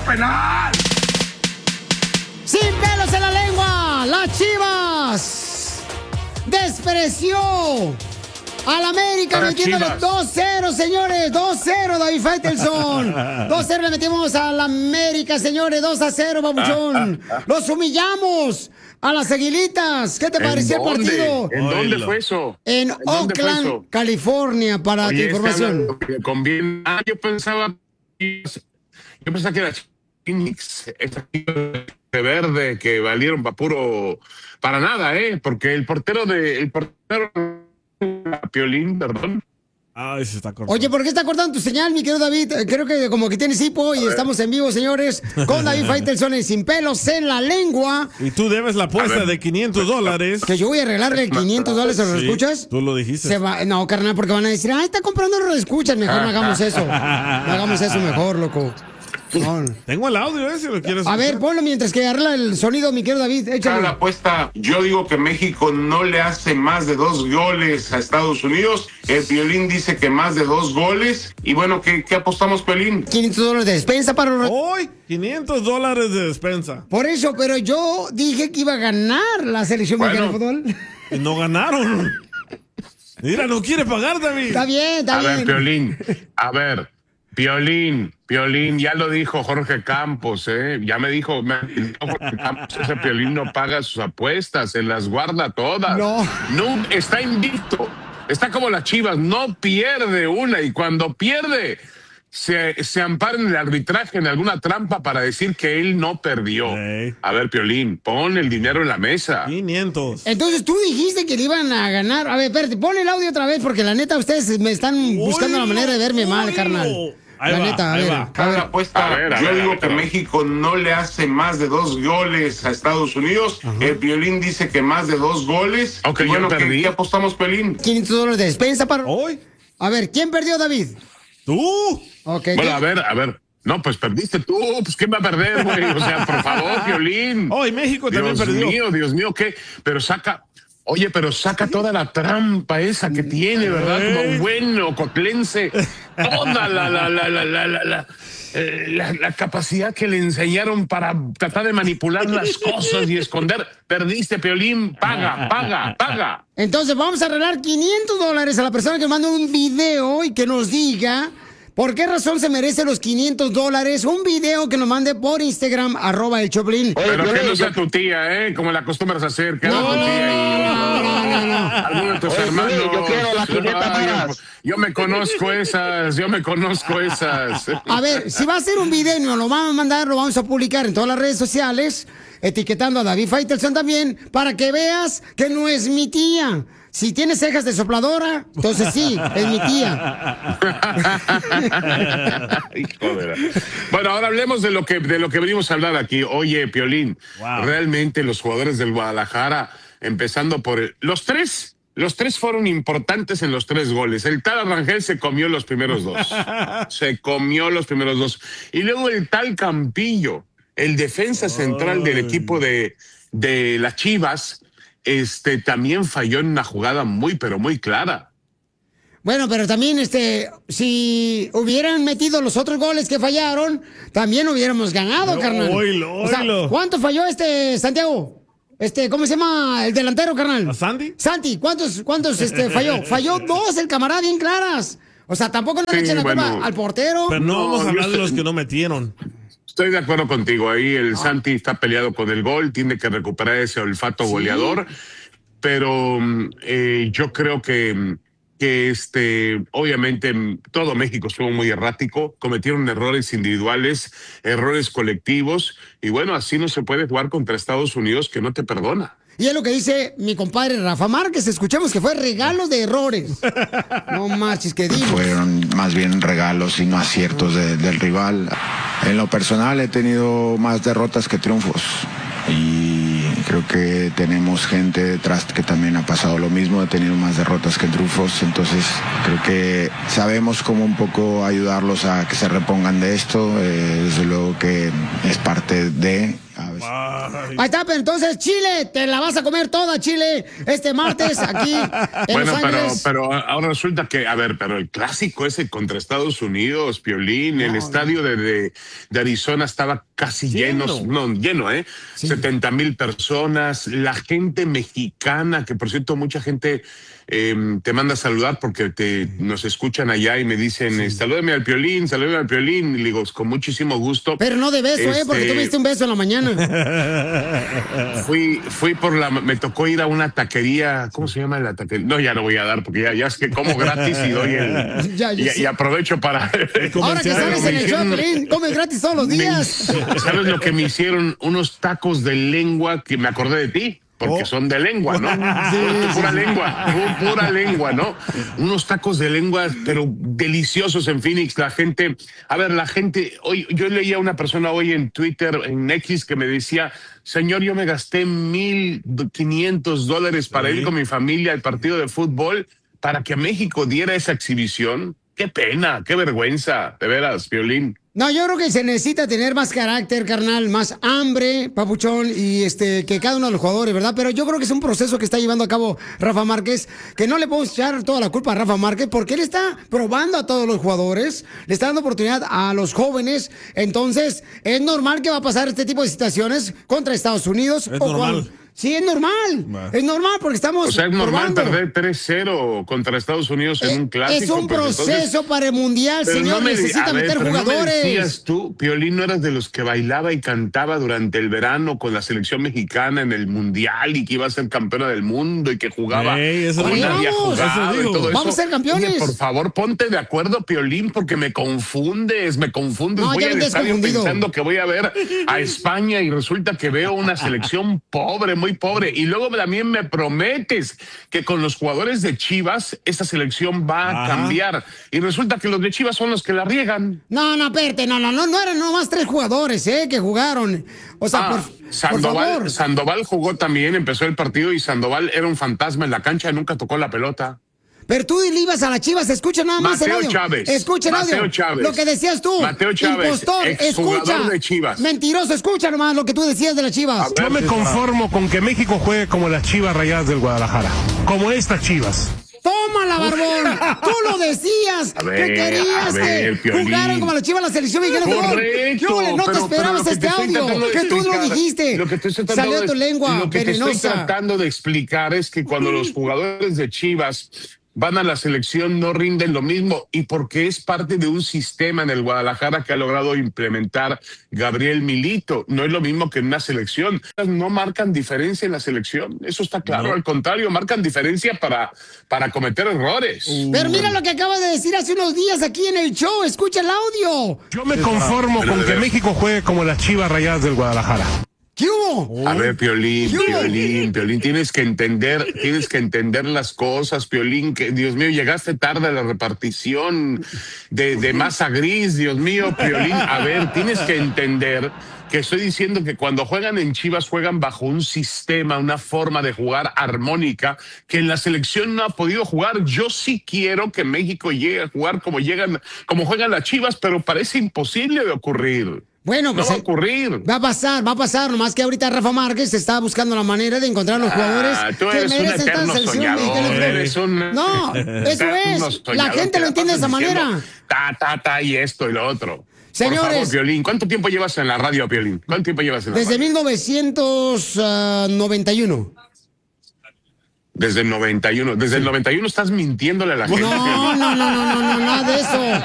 penal. ¡Sin pelos en la lengua! ¡Las Chivas despreció al América metiéndole 2-0, señores! 2-0, David Faitelson. 2-0 le metimos al América, señores. 2-0, babuchón. Los humillamos a las Aguilitas. ¿Qué te pareció el partido? ¿En dónde fue eso? En Oakland, California, para tu información. Yo pensaba que era Phoenix, esa de verde que valieron para nada, porque el portero Piolín, perdón. Ese está cortando. Oye, ¿por qué está cortando tu señal, mi querido David? Creo que como que tienes hipo y estamos en vivo, señores, con David Faitelson en Sin Pelos en la Lengua. Y tú debes la apuesta de $500. Que yo voy a arreglarle el $500 a los escuchas. Tú lo dijiste. No, carnal, porque van a decir, está comprando los escuchas. Mejor no hagamos eso. No hagamos eso mejor, loco. No. Tengo el audio, si lo quieres. A ver, ponlo mientras que arregla el sonido, mi querido David. Échale. La apuesta, yo digo que México no le hace más de 2 goles a Estados Unidos. El Piolín dice que más de 2 goles. Y bueno, ¿qué apostamos, Piolín? $500 de despensa para... Hoy, $500 de despensa. Por eso, pero yo dije que iba a ganar la selección mexicana de fútbol. Y no ganaron. Mira, no quiere pagar, David. Está bien. A ver, Piolín, ya lo dijo Jorge Campos, ya me dijo Jorge Campos, ese Piolín no paga sus apuestas, se las guarda todas. No, está invicto, está como las Chivas, no pierde una, y cuando pierde se ampara en el arbitraje, en alguna trampa para decir que él no perdió. A ver, Piolín, pon el dinero en la mesa. 500. Entonces tú dijiste que le iban a ganar. A ver, espérate, pon el audio otra vez, porque la neta ustedes me están buscando la manera de verme mal, carnal. Ahí la va, neta, a ver. La apuesta, yo digo que México no le hace más de 2 goles a Estados Unidos. El Piolín dice que más de 2 goles. Okay, y bueno, ¿qué apostamos, Piolín? $500 de despensa para... ¿Hoy? A ver, ¿quién perdió, David? ¿Tú? Okay, bueno, a ver. No, pues perdiste tú. Pues ¿quién va a perder, güey? O sea, por favor, Piolín. Hoy México también perdió. Dios mío, ¿qué? Pero saca toda la trampa esa que tiene, ¿verdad? Como bueno, cotlense. Toda la capacidad que le enseñaron para tratar de manipular las cosas y esconder. Perdiste, Piolín. Paga. Entonces vamos a arreglar $500 a la persona que manda un video y que nos diga por qué razón se merece los $500. Un video que nos mande por Instagram, @el Choplin. Pero que no sea tu tía, como la acostumbras a hacer. Que no, tu tía no. Alguno de tus hermanos. Yo quiero la 500 más. Yo me conozco esas. A ver, si va a ser un video y nos lo van a mandar, lo vamos a publicar en todas las redes sociales, etiquetando a David Faitelson también, para que veas que no es mi tía. Si tiene cejas de sopladora, entonces sí, es mi tía. Bueno, ahora hablemos de lo que venimos a hablar aquí. Oye, Piolín, realmente los jugadores del Guadalajara, empezando por los tres fueron importantes en los 3 goles. El tal Rangel se comió los primeros 2. Y luego el tal Campillo, el defensa central del equipo de las Chivas, también falló en una jugada muy, pero muy clara. Bueno, pero también, si hubieran metido los otros goles que fallaron, también hubiéramos ganado, carnal. O sea, ¿cuánto falló Santiago? ¿Cómo se llama el delantero, carnal? Santi, ¿cuántos falló? Falló 2 el camarada bien claras. O sea, tampoco le echen la culpa al portero. Pero no vamos a hablar de los que no metieron. Estoy de acuerdo contigo. Ahí el Santi está peleado con el gol, tiene que recuperar ese olfato goleador. Pero yo creo que obviamente todo México estuvo muy errático, cometieron errores individuales, errores colectivos, y bueno, así no se puede jugar contra Estados Unidos, que no te perdona. Y es lo que dice mi compadre Rafa Márquez. Escuchemos que fue regalo de errores. No marches, que digo. Fueron más bien regalos y no aciertos del rival. En lo personal he tenido más derrotas que triunfos. Y creo que tenemos gente detrás que también ha pasado lo mismo, ha tenido más derrotas que triunfos. Entonces creo que sabemos cómo un poco ayudarlos a que se repongan de esto. Desde luego que es parte de... Unidos. Ahí está, pero entonces Chile, te la vas a comer toda, Chile, este martes aquí en bueno, Los Ángeles. pero ahora resulta que, a ver, pero el clásico ese contra Estados Unidos, Piolín, el estadio de Arizona estaba casi lleno, ¿eh? Sí. 70,000 personas, la gente mexicana, que por cierto mucha gente te manda a saludar porque nos escuchan allá y me dicen, salúdame al Piolín, y le digo, con muchísimo gusto. Pero no de beso, porque tú me diste un beso en la mañana. Fui me tocó ir a una taquería, ¿cómo se llama la taquería? No, ya no voy a dar porque ya es que como gratis y doy y aprovecho para... Ahora que sales en el show, Piolín, comes gratis todos los días. ¿Sabes lo que me hicieron? Unos tacos de lengua que me acordé de ti. Porque son de lengua, ¿no? Pura lengua, ¿no? Unos tacos de lengua, pero deliciosos en Phoenix. La gente, hoy yo leía a una persona hoy en Twitter, en X, que me decía, señor, yo me gasté $1,500 para ir con mi familia al partido de fútbol para que México diera esa exhibición. Qué pena, qué vergüenza, de veras, Piolín. No, yo creo que se necesita tener más carácter, carnal, más hambre, papuchón, y que cada uno de los jugadores, ¿verdad? Pero yo creo que es un proceso que está llevando a cabo Rafa Márquez, que no le podemos echar toda la culpa a Rafa Márquez, porque él está probando a todos los jugadores, le está dando oportunidad a los jóvenes, entonces es normal que va a pasar este tipo de situaciones contra Estados Unidos. Es normal. Sí, es normal. Es normal porque estamos. O sea, es normal probando. perder 3-0 contra Estados Unidos en un clásico. Es un proceso entonces, para el mundial, señor. Necesita meter jugadores. ¿No me decías tú, Piolín, no eras de los que bailaba y cantaba durante el verano con la selección mexicana en el mundial y que iba a ser campeona del mundo y que jugaba? Vamos a ser campeones. Oye, por favor, ponte de acuerdo, Piolín, porque me confundes. No, voy al estadio pensando que voy a ver a España y resulta que veo una selección pobre, muy pobre, y luego también me prometes que con los jugadores de Chivas esta selección va a cambiar, y resulta que los de Chivas son los que la riegan. No, espérate, no eran nomás 3 jugadores, que jugaron. O sea, por favor. Sandoval jugó también, empezó el partido y Sandoval era un fantasma en la cancha, nunca tocó la pelota. Pero tú le ibas a las Chivas, escucha nada más el audio. Escucha el audio. Lo que decías tú. Mateo Chávez, impostor, escucha. De Chivas. Mentiroso, escucha nomás lo que tú decías de las Chivas. Yo me conformo con que México juegue como las Chivas Rayadas del Guadalajara. Como estas Chivas. ¡Tómala, barbón! Tú lo decías, que querías que jugaran como las Chivas la selección mexicana. Correcto. No te esperabas este audio, que tú lo dijiste. Salió tu lengua venenosa. Lo que te estoy tratando de explicar es que cuando los jugadores de Chivas van a la selección no rinden lo mismo, y porque es parte de un sistema en el Guadalajara que ha logrado implementar Gabriel Milito. No es lo mismo que en una selección. No marcan diferencia en la selección, eso está claro. No. Al contrario, marcan diferencia para cometer errores. Pero mira lo que acabas de decir hace unos días aquí en el show. Escucha el audio. Yo me conformo con que México juegue como las Chivas Rayadas del Guadalajara. ¿Qué hubo? A ver, Piolín, tienes que entender las cosas, Piolín, que Dios mío, llegaste tarde a la repartición de masa gris, Dios mío, Piolín. A ver, tienes que entender que estoy diciendo que cuando juegan en Chivas juegan bajo un sistema, una forma de jugar armónica que en la selección no ha podido jugar. Yo sí quiero que México llegue a jugar como juegan las Chivas, pero parece imposible de ocurrir. Bueno, pues no va a ocurrir. Va a pasar, nomás que ahorita Rafa Márquez está buscando la manera de encontrar los jugadores que merecen estar en la selección. No, eso es. La gente lo entiende de esa manera. Y esto y lo otro. Señores. Por favor, Piolín, ¿cuánto tiempo llevas en la radio, Piolín? ¿Cuánto tiempo llevas en la radio? Desde 1991. Desde el 91. Desde el 91 estás mintiéndole a la gente. No, nada de eso.